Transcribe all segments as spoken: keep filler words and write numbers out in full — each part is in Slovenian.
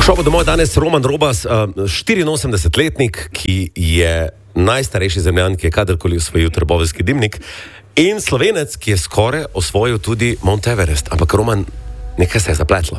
V šovu domov danes Roman Robas, štiriinosemdesetletnik, ki je najstarejši zemljan, ki je kadarkoli osvojil Trboveljski dimnik, in Slovenec, ki je skoraj osvojil tudi Mount Everest. Ampak Roman, nekaj se je zapletlo.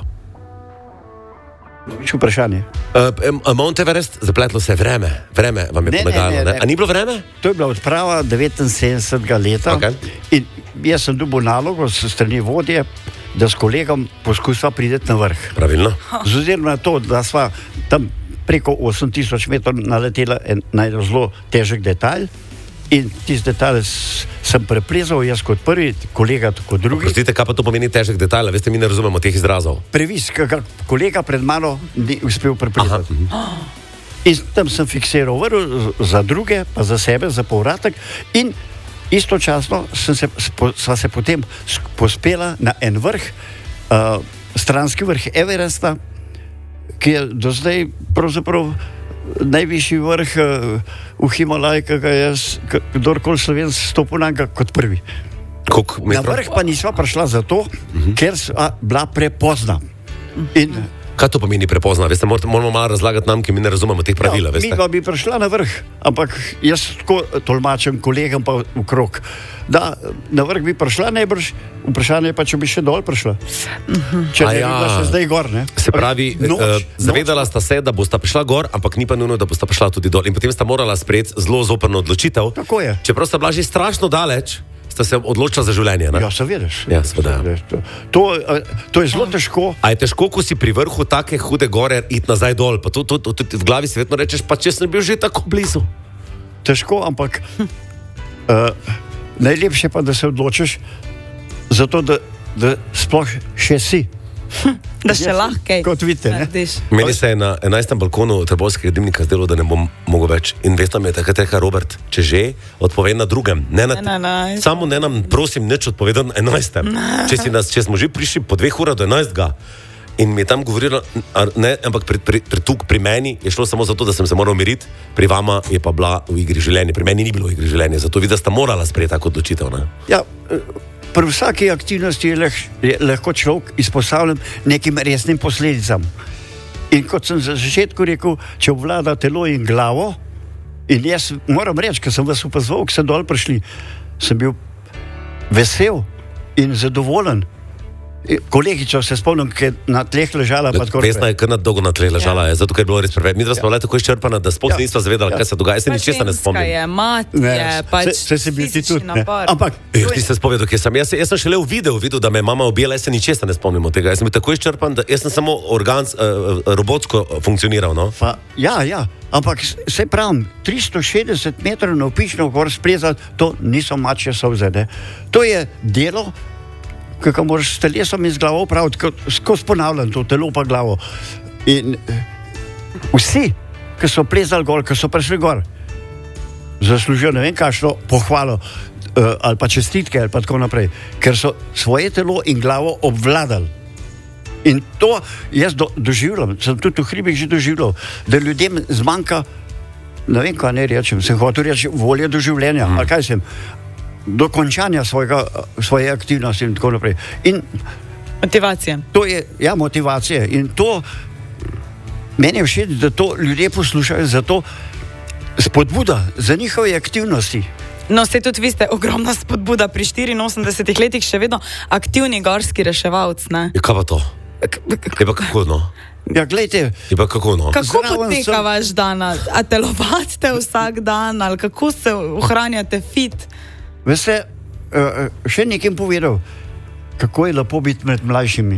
Viš vprašanje? Uh, Mount Everest, zapletlo se je vreme. Vreme vam je Ne, pomagalo, ne, ne, ne, ne? ne. A ni bilo vreme? To je bila odprava devetinsedemdesetega leta. Okay. In jaz sem dobil nalogo s strani vodje, da s kolegom poskusiva priti na vrh. Pravilno. Z ozirom na to, da sva tam preko osem tisoč metrov naletela en na en zelo težek detalj in tisti detalj s- sem preplezal, jaz kot prvi, kolega kot drugi. Prostite, kaj pa to pomeni težek detalj? Veste, mi ne razumemo teh izrazov. Previs, kak kolega pred mano ni uspel preplezati. Aha. In tam sem fiksiral vrv za druge, pa za sebe, za povratek in istočasno sem se, spo, sva se potem sk- pospela na en vrh, uh, stranski vrh Everesta, ki je do zdaj pravzaprav najvišji vrh uh, v Himalaju, ki ga je s- k- kdorkoli Slovenc stopil na njega kot prvi. Koliko Na metrov? vrh pa nisva prišla zato, uh-huh. ker sva bila prepozna. In Kaj to pomeni prepozna? Veste, morate- moramo malo razlagati nam, ki mi ne razumemo teh pravil, ja, mi veste. pa bi prišla na vrh, ampak jaz tako tolmačem kolegom pa v krog. Da, na vrh bi prišla najbrž, vprašanje je pa, če bi še dol prišla. Če A ne ja. bi bila še zdaj gor, ne? Se pravi, Noč, uh, noč- zavedala sta se, da bosta prišla gor, ampak ni pa nujno, da bosta prišla tudi dol. In potem sta morala sprejeti zelo zoprno odločitev. Tako je. Čeprav sta bila že strašno daleč, sta se odločila za življenje. Ne? Ja, seveda. Ja, seveda. To, to, to je zelo težko. A je težko, ko si pri vrhu take hude gore, iti nazaj dol? Pa to, to, to, to v glavi si vedno rečeš, pa če sem bil že tako blizu. Težko, ampak uh, najlepše pa, da se odločiš zato, da, da sploh še si. Da še Jaz- lahko. Kot vidite, ne? Meni se je na enajstem balkonu Trboveljskega dimnika zdelo, da ne bom mogel več. In veste, mi je takrat rekel Robert, če že, odpovej na drugem. Ne na, Ne na enajstem. samo ne nam, prosim, nič odpovedati na enajstem. Če, si nas, če smo že prišli po dveh urah do enajstega in mi je tam govorila, a ne, ampak pri, pri, pri, tuk, pri meni je šlo samo zato, da sem se moral umiriti, pri vama je pa bila v igri življenje, pri meni ni bilo v igri življenje, zato vidite, da sta morala sprejeti tako odločitev. Ne? Ja, eh, pri vsaki aktivnosti je, leh, je lahko človek izpostavljen nekim resnim posledicam. In kot sem za začetku rekel, če obvlada telo in glavo, in jaz moram reči, ker sem vas opazoval, ko ste dol prišli, sem bil vesel in zadovoljen. In kolegico se spomnim, ki je na tleh ležala. pa tako Vesna je kar na dolgo na tle ležala, ja. Zato ker je bilo res preveč. Mi dva smo Ja. bile tako izčrpana, da sploh Ja. nisva zavedala, Ja. kaj se dogaja. Jaz se ničesar ne spomnim. Je, mat Ne, je, pač se, se si bil ti fizični tudi. Ne. napor. Ampak Jaz to je- nisem spovedal, kje sem. Jaz, jaz sem šele v videu videl, da me je mama objela, jaz se ničesar ne spomnim od tega. Jaz sem bil tako izčrpan, da jaz sem samo organ, uh, robotsko funkcioniral. No? Pa, ja, ja, ampak s- saj pravim, tristo šestdeset metrov navpično gor splezati, to niso mačje solze. Ne. To je delo, ki ga moraš s telesom in z glavo upraviti, ko- skozi ponavljam to telo pa glavo. In eh, vsi, ki so plezali gor, ki so prišli gor, zaslužijo ne vem kakšno pohvalo uh, ali pa čestitke ali pa tako naprej, ker so svoje telo in glavo obvladali. In to jaz do, doživljam, sem tudi v hribih že doživljal, da ljudem zmanjka, ne vem, kaj ne rečem, sem hotel reči volje do življenja, mm. ali kaj sem, do končanja svojega, svoje aktivnosti in tako naprej. In Motivacija. to je, ja, motivacija. In to, meni je všeč, da to ljudje poslušajo, zato spodbuda za njihove aktivnosti. No, ste tudi vi ste ogromna spodbuda pri štiriinosemdesetih letih, še vedno aktivni gorski reševalc. Ne? Je kaj pa to? Je pa kako no? Ja, gledajte, Je pa kako no? Kako Zraven poteka sem- vaš dan? A a telovadite vsak dan ali kako se ohranjate fit? veste, uh, še nekaj povedal, kako je lepo biti med mlajšimi.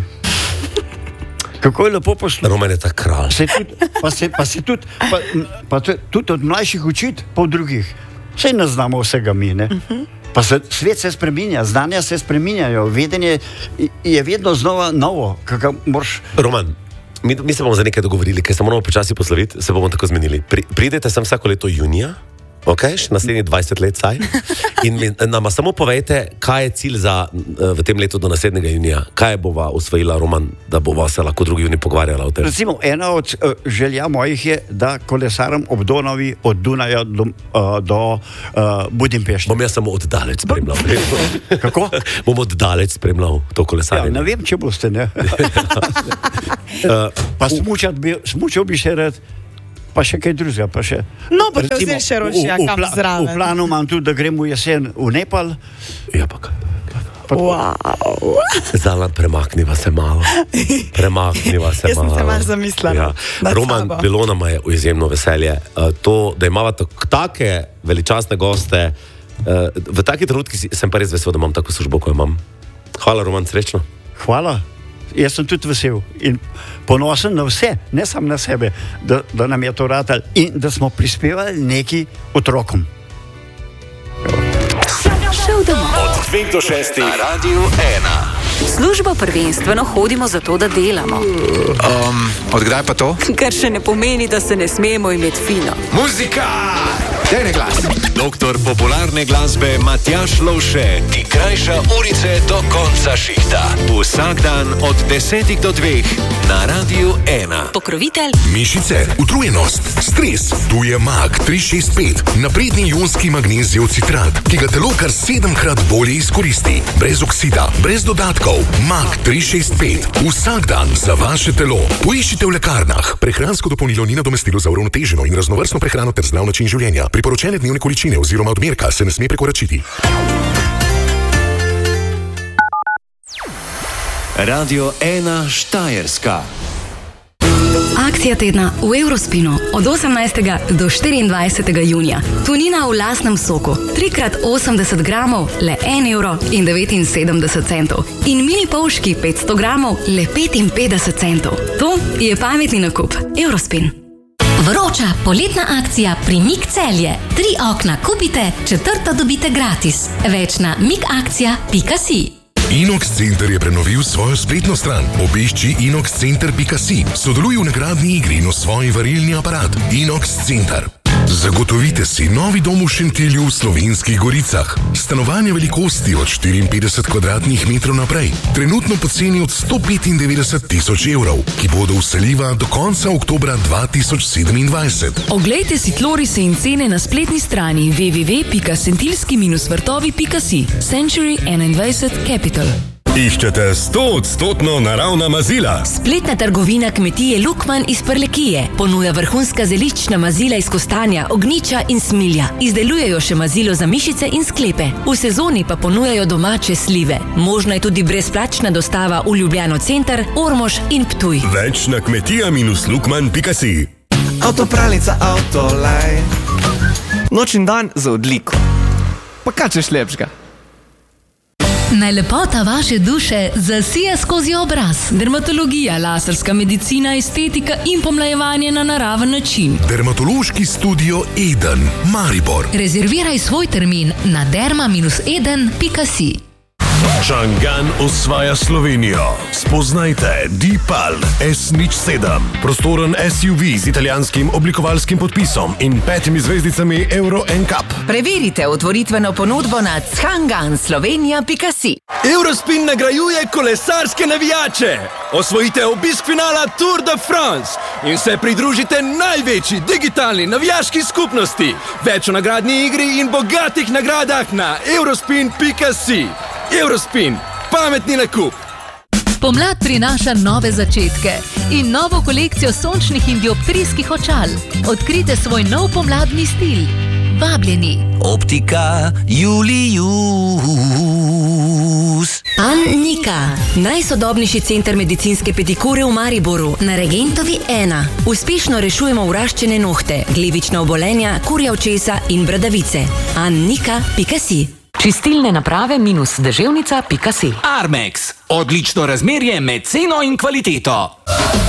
Kako je lepo poslušati. Roman je ta kralj. Se tudi, pa se, pa se tudi, pa, pa te- tudi od mlajših učiti, pa od drugih. Vse ne znamo vsega mi, ne? Pa se, svet se spreminja, znanja se spreminjajo, vedenje je vedno znova novo, kako moraš. Roman, mi, mi se bomo za nekaj dogovorili, ker se moramo počasi posloviti, se bomo tako zmenili. Pri, pridete sem vsako leto junija Ok, še naslednjih dvajset let saj. In mi, nama samo povejte, kaj je cilj za v tem letu do naslednjega junija? Kaj bova osvojila, Roman, da bova se lahko drugi juni pogovarjala o tem? Recimo, ena od uh, želja mojih je, da kolesaram ob Donavi od Dunaja do, uh, do uh, Budimpešte. Bom jaz samo oddaleč spremljal. Kako? Bom oddaleč spremljal to kolesarjenje. Ja, ne vem, če boste, ne. uh, pa bi, smučal bi še rad. Pa še kaj drugega, pa še... No, pa te vzeli še rošija, kam pla, zraven. V planu imam tudi, da gremo jesen v Nepal. Ja, pa kaj? Wow. Zala, premakniva se malo. Premakniva se Jaz malo. Jaz sem se malo zamislila. Ja. Roman, sabo. Bilo nam je izjemno veselje. Uh, to, da imava take veličastne goste, uh, v takih trenutkih sem pa res vesel, da imam tako službo, ko imam. Hvala, Roman, srečno. Hvala. Jaz sem tudi vesel in ponosen na vse, ne samo na sebe, da, da nam je to ratalo in da smo prispevali neki otrokom. Šel domov. Od dveh do šestih na Radiu ena. Službo prvenstveno hodimo zato, da delamo. Um, odkdaj pa to? Kar še ne pomeni, da se ne smemo imeti fino. Muzika! Dejne glas. Doktor popularne glasbe Matjaž Lovše ti krajša urice do konca šihta. Vsak dan od desetih do dveh na Radiu ena. Pokrovitelj. Mišice, utrujenost, stres. Tu je Mag tri šest pet, napredni ionski magnezijev citrat, ki ga telo kar sedemkrat bolje izkoristi. Brez oksida, brez dodatkov. Mag tri šest pet. Vsak dan za vaše telo. Poiščite v lekarnah. Prehransko dopolnilo ni nadomestilo za uravnoteženo in raznovrstno prehrano ter zdrav način življenja. Priporočene dnevne količine oziroma odmerka se ne sme prekoračiti. Radio ena Štajerska. Akcija tedna v Eurospinu od osemnajstega do štiriindvajsetega junija. Tunina v lastnem soku, tri krat osemdeset gramov, le en evro in devetinsedemdeset centov. In mini polški petsto gramov, le petinpetdeset centov. To je pametni nakup. Eurospin. Vroča poletna akcija pri Mik Celje. Tri okna kupite, četrto dobite gratis. Več na mikakcija pika si. Inox Center je prenovil svojo spletno stran. Obišči inox center pika si. Sodeluj v nagradni igri in osvoji varilni aparat. Inox Center. Zagotovite si novi dom v Šentilju v Slovenskih Goricah. Stanovanje velikosti od štiriinpetdeset kvadratnih metrov naprej. Trenutno po ceni od sto petindevetdeset tisoč evrov, ki bodo vseljiva do konca oktobra dva tisoč sedemindvajset. Oglejte si tlorise in cene na spletni strani w w w pika sentilski vrtovi pika si. Century enaindvajset Capital. Iščete stoodstotno naravna mazila? Spletna trgovina kmetije Lukman iz Prlekije ponuja vrhunska zeliščna mazila iz kostanja, ognjiča in smilja. Izdelujejo še mazilo za mišice in sklepe. V sezoni pa ponujajo domače slive. Možna je tudi brezplačna dostava v Ljubljano center, Ormož in Ptuj. Več na kmetija lukman pika si. Avtopralnica Autolaj. Noč in dan za odliko. Pa kaj češ lepšega? Naj lepota vaše duše zasije skozi obraz. Dermatologija, laserska medicina, estetika in pomlajevanje na naraven način. Dermatološki studio Eden, Maribor. Rezerviraj svoj termin na derma eden pika si. Čangan osvaja Slovenijo. Spoznajte Deepal S nič sedem. Prostoren S U V z italijanskim oblikovalskim podpisom in petimi zvezdicami Euro N C A P. Preverite otvoritveno ponudbo na čangan slovenija pika si. Eurospin nagrajuje kolesarske navijače. Osvojite obisk finala Tour de France in se pridružite največji digitalni navijaški skupnosti. Več o nagradni igri in bogatih nagradah na eurospin pika si. Eurospin, pametni nakup. Pomlad prinaša nove začetke in novo kolekcijo sončnih in dioptrijskih očal. Odkrite svoj nov pomladni stil. Vabljeni. Optika Julius. Annika, najsodobnejši center medicinske pedikure v Mariboru, na Regentovi ena. Uspešno rešujemo vraščene nohte, glivična obolenja, kurja očesa in bradavice. Annika pika si. Čistilne naprave minus deževnica pika si. Armex. Odlično razmerje med ceno in kvaliteto.